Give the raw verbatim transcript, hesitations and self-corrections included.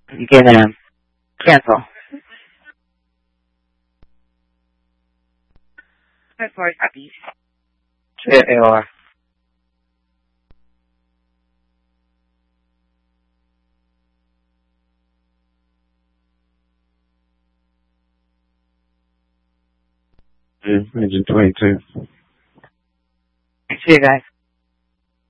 You can um, cancel. That's for happy. J A R. Engine twenty-two. See you guys.